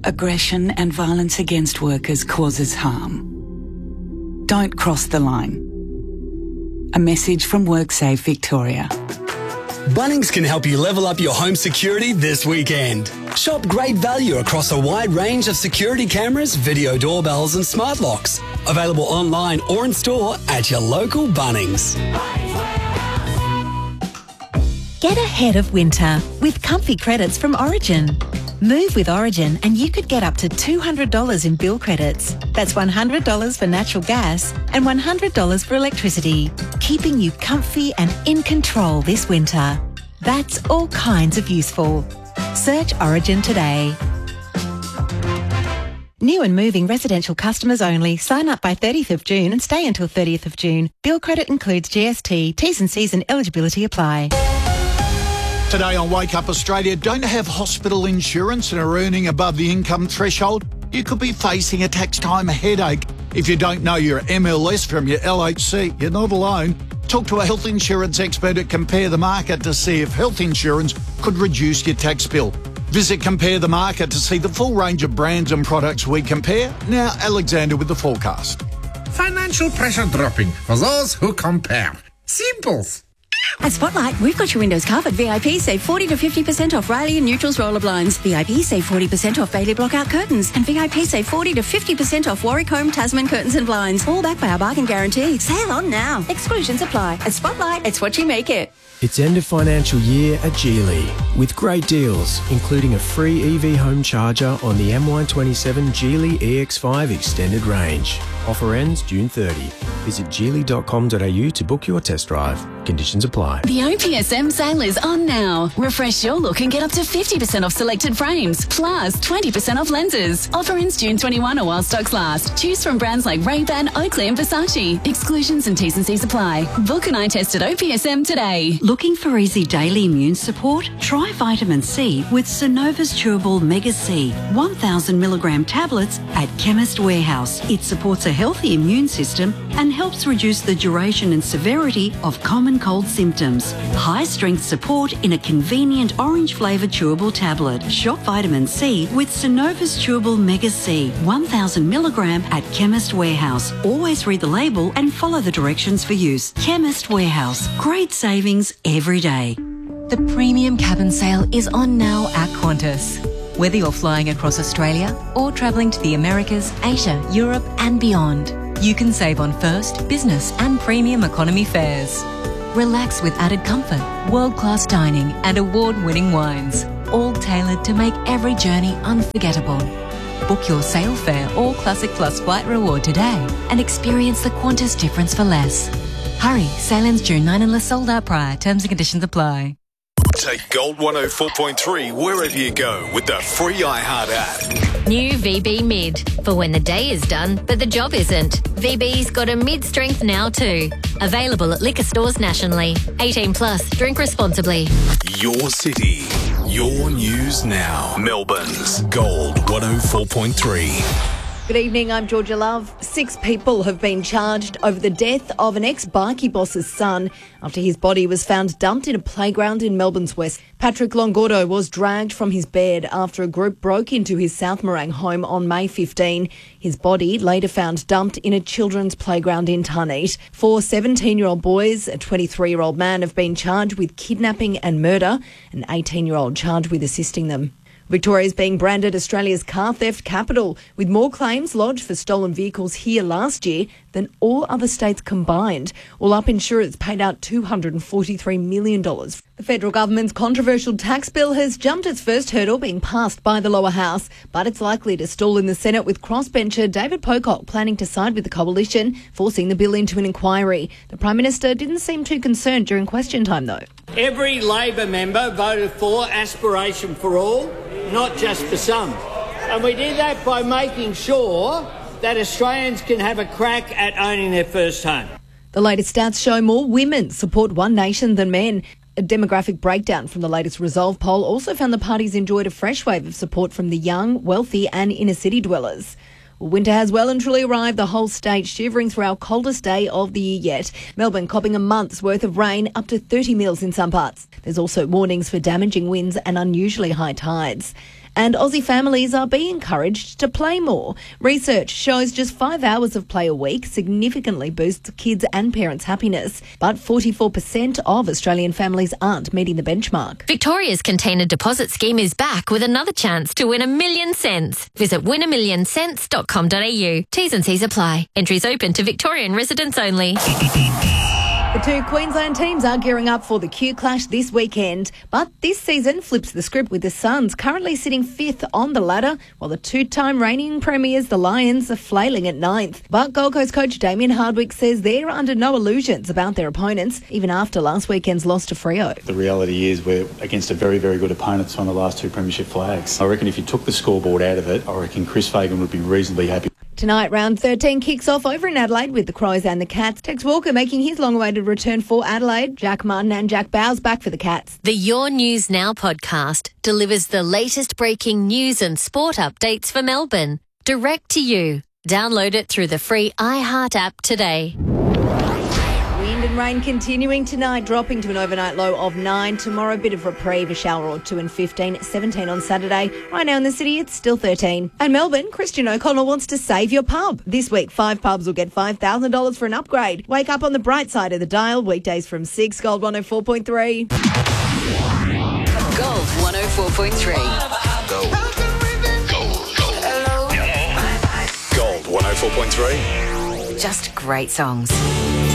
aggression and violence against workers causes harm. Don't cross the line. A message from WorkSafe Victoria. Bunnings can help you level up your home security this weekend. Shop great value across a wide range of security cameras, video doorbells and smart locks. Available online or in store at your local Bunnings. Get ahead of winter with comfy credits from Origin. Move with Origin and you could get up to $200 in bill credits. That's $100 for natural gas and $100 for electricity, keeping you comfy and in control this winter. That's all kinds of useful. Search Origin today. New and moving residential customers only. Sign up by 30th of June and stay until 30th of June. Bill credit includes GST. T's and C's and eligibility apply. Today on Wake Up Australia, don't have hospital insurance and are earning above the income threshold? You could be facing a tax time headache. If you don't know your MLS from your LHC, you're not alone. Talk to a health insurance expert at Compare the Market to see if health insurance could reduce your tax bill. Visit Compare the Market to see the full range of brands and products we compare. Now, Alexander with the forecast. Financial pressure dropping for those who compare. Simples. At Spotlight, we've got your windows covered. VIP save 40 to 50% off Riley and Neutrals roller blinds. VIP save 40% off Bailey Blockout curtains. And VIP save 40 to 50% off Warwick Home Tasman curtains and blinds. All backed by our bargain guarantee. Sale on now. Exclusions apply. At Spotlight, it's what you make it. It's end of financial year at Geely with great deals, including a free EV home charger on the MY27 Geely EX5 extended range. Offer ends June 30. Visit geely.com.au to book your test drive. Conditions apply. The OPSM sale is on now. Refresh your look and get up to 50% off selected frames, plus 20% off lenses. Offer ends June 21 or while stocks last. Choose from brands like Ray-Ban, Oakley and Versace. Exclusions and T's and C's apply. Book an eye test at OPSM today. Looking for easy daily immune support? Try vitamin C with Synova's Chewable Mega C 1,000 milligram tablets at Chemist Warehouse. It supports a healthy immune system and helps reduce the duration and severity of common cold symptoms. High strength support in a convenient orange flavoured chewable tablet. Shop vitamin C with Synova's Chewable Mega C 1,000 milligram at Chemist Warehouse. Always read the label and follow the directions for use. Chemist Warehouse. Great savings every day. The premium cabin sale is on now at Qantas. Whether you're flying across Australia or travelling to the Americas, Asia, Europe and beyond, you can save on first, business and premium economy fares. Relax with added comfort, world-class dining and award-winning wines, all tailored to make every journey unforgettable. Book your sail fare or Classic Plus flight reward today and experience the Qantas difference for less. Hurry, sail ends June 9 unless sold out prior. Terms and conditions apply. Take Gold 104.3 wherever you go with the free iHeart app. New VB Mid. For when the day is done, but the job isn't. VB's got a mid-strength now too. Available at liquor stores nationally. 18 plus. Drink responsibly. Your city. Your news now. Melbourne's Gold 104.3. Good evening, I'm Georgia Love. 6 people have been charged over the death of an ex-bikie boss's son after his body was found dumped in a playground in Melbourne's West. Patrick Longordo was dragged from his bed after a group broke into his South Morang home on May 15. His body later found dumped in a children's playground in Tarneit. 4 17-year-old boys, a 23-year-old man have been charged with kidnapping and murder, an 18-year-old charged with assisting them. Victoria is being branded Australia's car theft capital, with more claims lodged for stolen vehicles here last year than all other states combined. All up, insurers paid out $243 million. The federal government's controversial tax bill has jumped its first hurdle, being passed by the lower house, but it's likely to stall in the Senate, with crossbencher David Pocock planning to side with the coalition, forcing the bill into an inquiry. The Prime Minister didn't seem too concerned during question time, though. Every Labor member voted for aspiration for all, not just for some. And we did that by making sure that Australians can have a crack at owning their first home. The latest stats show more women support One Nation than men. A demographic breakdown from the latest Resolve poll also found the parties enjoyed a fresh wave of support from the young, wealthy and inner-city dwellers. Winter has well and truly arrived, the whole state shivering through our coldest day of the year yet. Melbourne copping a month's worth of rain, up to 30 mils in some parts. There's also warnings for damaging winds and unusually high tides. And Aussie families are being encouraged to play more. Research shows just 5 hours of play a week significantly boosts kids' and parents' happiness. But 44% of Australian families aren't meeting the benchmark. Victoria's container deposit scheme is back with another chance to win $1 million. Visit winamillion.com.au. T's and C's apply. Entries open to Victorian residents only. The two Queensland teams are gearing up for the Q Clash this weekend, but this season flips the script with the Suns currently sitting 5th on the ladder, while the two-time reigning premiers, the Lions, are flailing at 9th. But Gold Coast coach Damien Hardwick says they're under no illusions about their opponents, even after last weekend's loss to Freo. The reality is we're against a very, very good opponent that's won the last 2 premiership flags. I reckon if you took the scoreboard out of it, I reckon Chris Fagan would be reasonably happy. Tonight, round 13 kicks off over in Adelaide with the Crows and the Cats. Tex Walker making his long-awaited return for Adelaide. Jack Martin and Jack Bowes back for the Cats. The Your News Now podcast delivers the latest breaking news and sport updates for Melbourne, direct to you. Download it through the free iHeart app today. Wind and rain continuing tonight, dropping to an overnight low of 9. Tomorrow, a bit of reprieve, a shower or two and 15, 17 on Saturday. Right now in the city, it's still 13. And Melbourne, Christian O'Connell wants to save your pub. This week, 5 pubs will get $5,000 for an upgrade. Wake up on the bright side of the dial, weekdays from 6, Gold 104.3. Gold 104.3. Gold 104.3. Just great songs.